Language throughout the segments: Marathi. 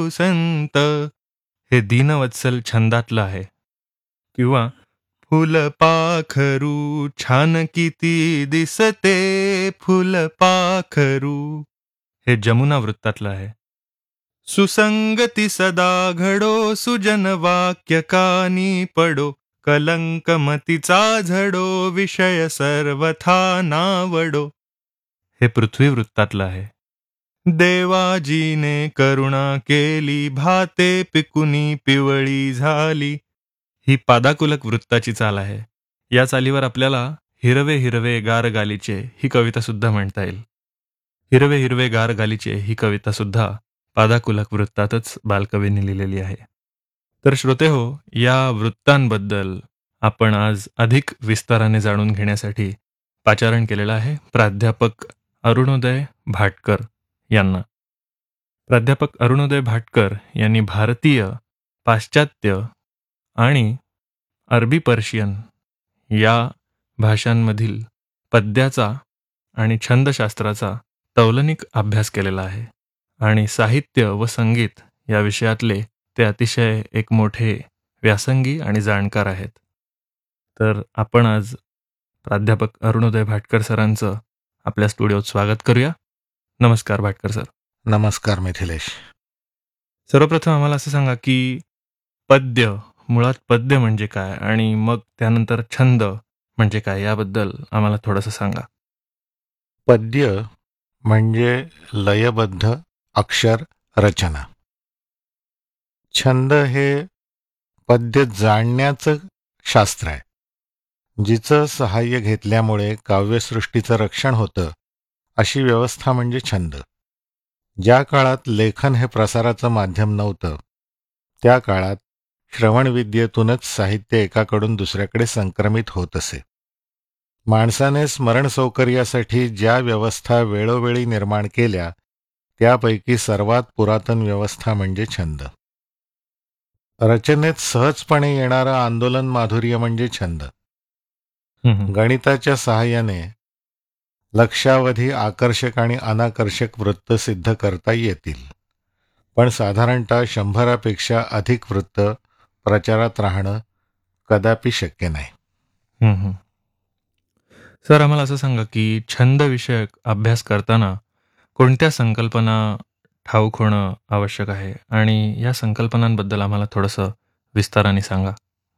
संत हे दीनवत्सल छंदातलं आहे. किंवा फुल पाखरू छान किती दिसते फुल पाखरू हे जमुना वृत्तातलं आहे. सुसंगती सदा घडो सुजन वाक्य कानी पडो कलंकमतीचा झडो विषय सर्वथा नावडो हे पृथ्वी वृत्तातलं आहे. देवाजीने करुणा केली भाते पिकुनी पिवळी झाली ही पादाकुलक वृत्ताची चाल आहे. या चालीवर आपल्याला हिरवे हिरवे गार गालीचे ही कविता सुद्धा म्हणता येईल. हिरवे हिरवे गार गालीचे ही कविता सुद्धा पादाकुलक वृत्तातच बालकवींनी लिहिलेली आहे. तर श्रोते हो, या वृत्तांबद्दल आपण आज अधिक विस्ताराने जाणून घेण्यासाठी पाचारण केलेलं आहे प्राध्यापक अरुणोदय भाटकर यांना. प्राध्यापक अरुणोदय भाटकर यांनी भारतीय, पाश्चात्य आणि अरबी पर्शियन या भाषांमधील पद्याचा आणि छंदशास्त्राचा तौलनिक अभ्यास केलेला आहे आणि साहित्य व संगीत या विषयातले ते अतिशय एक मोठे व्यासंगी आणि जाणकार आहेत. तर आपण आज प्राध्यापक अरुणोदय भाटकर सरांचं आपल्या स्टुडिओत स्वागत करूया. नमस्कार भाटकर सर. नमस्कार मिथिलेश. सर्वप्रथम आम्हाला असं सांगा की पद्य, मुळात पद्य म्हणजे काय आणि मग त्यानंतर छंद म्हणजे काय याबद्दल आम्हाला थोडंसं सांगा. पद्य म्हणजे लयबद्ध अक्षर रचना. छंद हे पद्य जाणण्याचं शास्त्र आहे, जिचं सहाय्य घेतल्यामुळे काव्यसृष्टीचं रक्षण होतं. अशी व्यवस्था म्हणजे छंद. ज्या काळात लेखन हे प्रसाराचं माध्यम नव्हतं, त्या काळात श्रवणविद्येतूनच साहित्य एकाकडून दुसऱ्याकडे संक्रमित होत असे. माणसाने स्मरणसौकर्यासाठी ज्या व्यवस्था वेळोवेळी निर्माण केल्या, त्यापैकी सर्वात पुरातन व्यवस्था म्हणजे छंद. रचनेत सहजपणे येणारं आंदोलन माधुर्य म्हणजे छंद. गणिताच्या सहाय्याने लक्षावधी आकर्षक आणि अनाकर्षक वृत्त सिद्ध करता येतील, पण साधारणतः 100पेक्षा अधिक वृत्त प्रचारात राहणं कदापि शक्य नाही. सर, आम्हाला असं सांगा की छंद विषयक अभ्यास करताना कोणत्या संकल्पना ठाऊक होणं आवश्यक आहे आणि या संकल्पनांबद्दल आम्हाला थोडंसं विस्ताराने सांगा.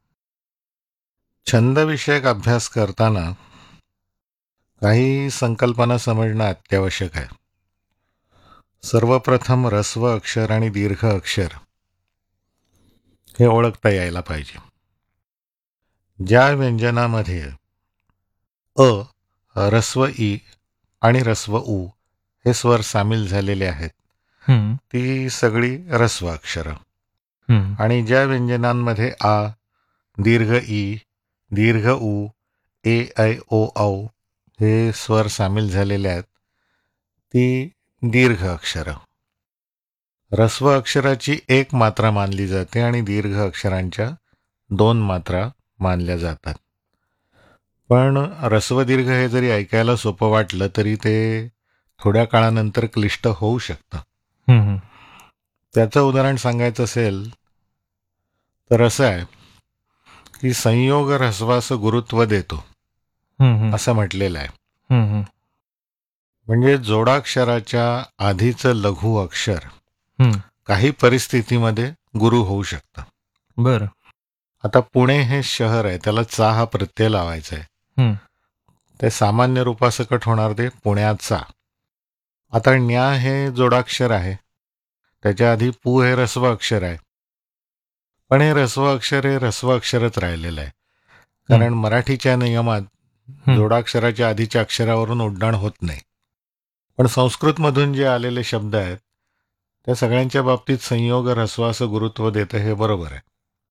छंदविषयक अभ्यास करताना काही संकल्पना समजणं अत्यावश्यक आहे. सर्वप्रथम ऱ्हस्व अक्षर आणि दीर्घ अक्षर हे ओळखता यायला पाहिजे. ज्या व्यंजनामध्ये अ, ऱ्हस्व ई आणि ऱ्हस्व उ हे स्वर सामील झालेले आहेत, ती सगळी ऱ्हस्व अक्षरं. आणि ज्या व्यंजनांमध्ये आ, दीर्घ ई, दीर्घ उ, ए, ऐ, ओ, औ हे स्वर सामील झालेले आहेत, ती दीर्घ अक्षरं. ऱ्हस्व अक्षराची एक मात्रा मानली जाते आणि दीर्घ अक्षरांच्या 2 मात्रा मानल्या जातात. पण ऱ्हस्व दीर्घ हे जरी ऐकायला सोपं वाटलं तरी ते थोड्या काळानंतर क्लिष्ट होऊ शकतं. त्याचं उदाहरण सांगायचं असेल तर असं आहे की संयोग ऱ्हस्वास गुरुत्व देतो असं म्हटलेलं आहे. म्हणजे जोडाक्षराच्या आधीचं लघु अक्षर काही परिस्थितीमध्ये गुरु होऊ शकतं. बरं. आता पुणे हे शहर आहे, त्याला चा हा प्रत्यय लावायचा आहे. ते सामान्य रूपासकट होणार ते पुण्याचा. आता न्या हे जोडाक्षर आहे, त्याच्या आधी पू हे ऱ्हस्व अक्षर आहे. पण हे ऱ्हस्व अक्षर हे ऱ्हस्व अक्षरच राहिलेलं आहे, कारण मराठीच्या नियमात जोडाक्षराच्या आधीच्या अक्षरावरून उड्डाण होत नाही. पण संस्कृतमधून जे आलेले शब्द आहेत त्या सगळ्यांच्या बाबतीत संयोग ऱ्हस्वास गुरुत्व देतं हे बरोबर आहे.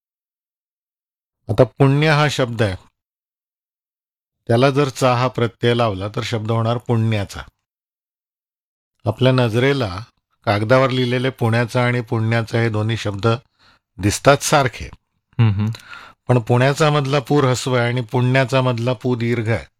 आता पुण्य हा शब्द आहे, त्याला जर चा हा प्रत्यय लावला तर शब्द होणार पुण्याचा. आपल्या नजरेला कागदावर लिहिलेले पुण्याचा आणि पुण्याचा हे दोन्ही शब्द दिसतात सारखे, पण पुण्याचा मधला पू ऱ्हस्व आहे आणि पुण्याचा मधला पू दीर्घ आहे.